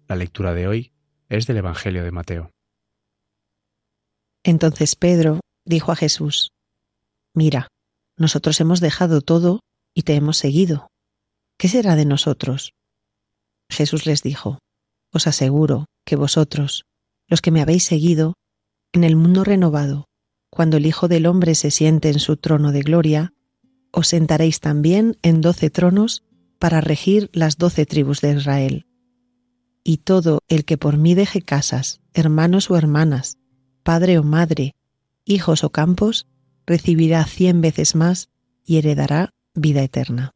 La lectura de hoy es del Evangelio de Mateo. Entonces Pedro dijo a Jesús: Mira, nosotros hemos dejado todo y te hemos seguido. ¿Qué será de nosotros? Jesús les dijo: Os aseguro que vosotros, los que me habéis seguido, en el mundo renovado, cuando el Hijo del Hombre se siente en su trono de gloria, os sentaréis también en 12 tronos para regir las 12 tribus de Israel. Y todo el que por mí deje casas, hermanos o hermanas, padre o madre, hijos o campos, recibirá 100 veces más y heredará vida eterna.